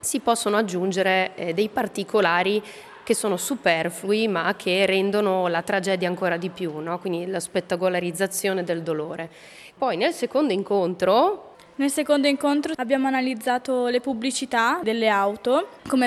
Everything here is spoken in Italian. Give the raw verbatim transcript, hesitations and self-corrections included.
Si possono aggiungere eh, dei particolari che sono superflui ma che rendono la tragedia ancora di più, no? Quindi la spettacolarizzazione del dolore. Poi nel secondo incontro Nel secondo incontro abbiamo analizzato le pubblicità delle auto, come